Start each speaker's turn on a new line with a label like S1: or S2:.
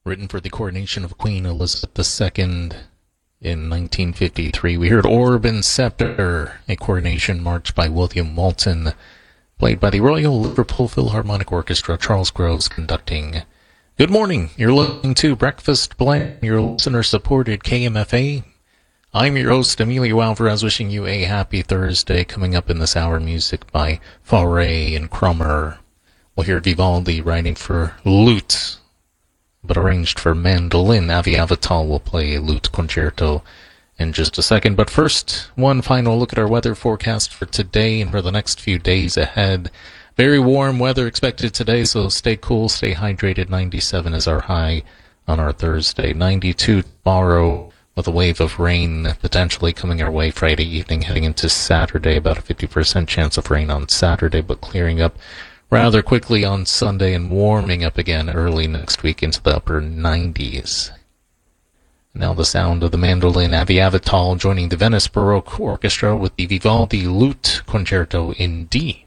S1: written for the coronation of Queen Elizabeth II in 1953. We heard Orb and Scepter, a coronation march by William Walton, played by the Royal Liverpool Philharmonic Orchestra, Charles Groves conducting. Good morning, you're listening to Breakfast Blend, your listener-supported KMFA. I'm your host, Emilio Alvarez, wishing you a happy Thursday. Coming up in this hour, music by Fauré and Crummer. We'll hear Vivaldi writing for lute, but arranged for mandolin. Avi Avital will play a lute concerto in just a second. But first, one final look at our weather forecast for today and for the next few days ahead. Very warm weather expected today, so stay cool, stay hydrated. 97 is our high on our Thursday. 92 tomorrow, with a wave of rain potentially coming our way Friday evening, heading into Saturday. About a 50% chance of rain on Saturday, but clearing up rather quickly on Sunday and warming up again early next week into the upper 90s. Now the sound of the mandolin, Avi Avital joining the Venice Baroque Orchestra with the Vivaldi Lute Concerto in D.